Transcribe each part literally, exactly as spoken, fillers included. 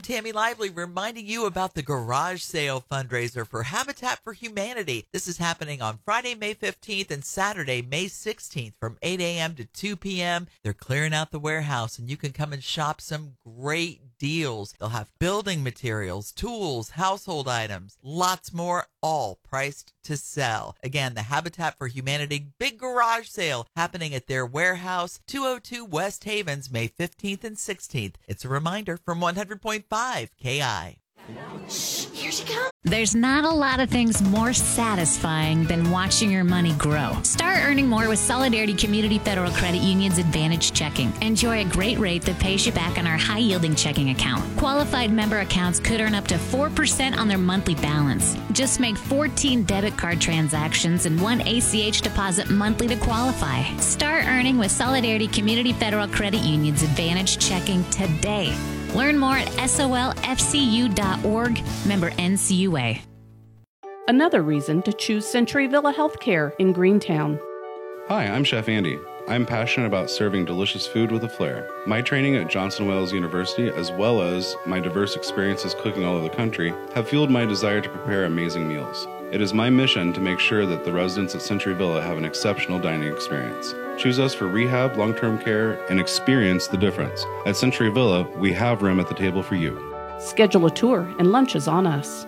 Tammy Lively reminding you about the garage sale fundraiser for Habitat for Humanity. This is happening on Friday, May fifteenth and Saturday, May sixteenth from eight a.m. to two p.m. They're clearing out the warehouse and you can come and shop some great deals. They'll have building materials, tools, household items, lots more, all priced to sell. Again, the Habitat for Humanity Big Garage Sale happening at their warehouse, two oh two West Havens, May fifteenth and sixteenth. It's a reminder from one hundred point five K I. Shh, here she comes. There's not a lot of things more satisfying than watching your money grow. Start earning more with Solidarity Community Federal Credit Union's Advantage Checking. Enjoy a great rate that pays you back on our high-yielding checking account. Qualified member accounts could earn up to four percent on their monthly balance. Just make fourteen debit card transactions and one A C H deposit monthly to qualify. Start earning with Solidarity Community Federal Credit Union's Advantage Checking today. Learn more at S O L F C U dot org, member N C U A. Another reason to choose Century Villa Healthcare in Greentown. Hi, I'm Chef Andy. I'm passionate about serving delicious food with a flair. My training at Johnson Wales University, as well as my diverse experiences cooking all over the country, have fueled my desire to prepare amazing meals. It is my mission to make sure that the residents at Century Villa have an exceptional dining experience. Choose us for rehab, long-term care, and experience the difference. At Century Villa, we have room at the table for you. Schedule a tour and lunch is on us.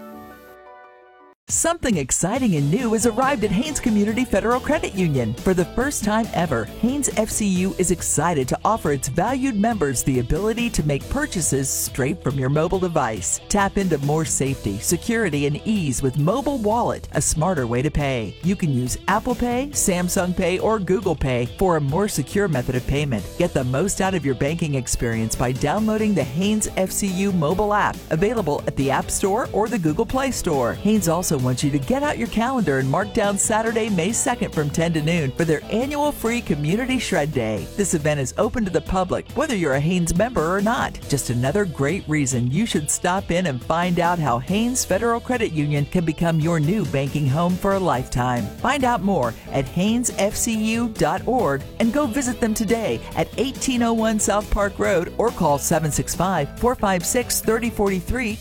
Something exciting and new has arrived at Haynes Community Federal Credit Union. For the first time ever, Haynes F C U is excited to offer its valued members the ability to make purchases straight from your mobile device. Tap into more safety, security, and ease with Mobile Wallet, a smarter way to pay. You can use Apple Pay, Samsung Pay, or Google Pay for a more secure method of payment. Get the most out of your banking experience by downloading the Haynes F C U mobile app, available at the App Store or the Google Play Store. Haynes also wants you to get out your calendar and mark down Saturday, May second from ten to noon for their annual free Community Shred Day. This event is open to the public, whether you're a Haynes member or not. Just another great reason you should stop in and find out how Haynes Federal Credit Union can become your new banking home for a lifetime. Find out more at Haynes F C U dot org and go visit them today at eighteen oh one South Park Road or call seven six five, four five six, three oh four three